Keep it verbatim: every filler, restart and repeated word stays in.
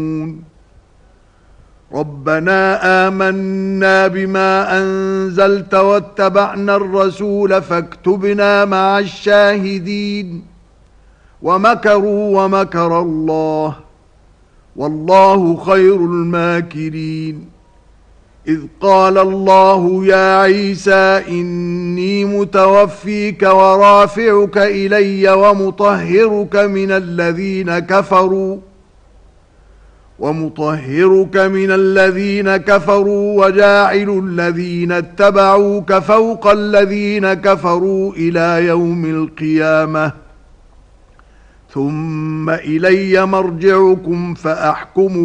ربنا آمنا بما أنزلت واتبعنا الرسول فاكتبنا مع الشاهدين ومكروا ومكر الله والله خير الماكرين إذ قال الله يا عيسى إني متوفيك ورافعك إلي ومطهرك من الذين كفروا ومطهرك من الذين كفروا وجاعل الذين اتبعوك فوق الذين كفروا إلى يوم القيامة ثم إلي مرجعكم فأحكم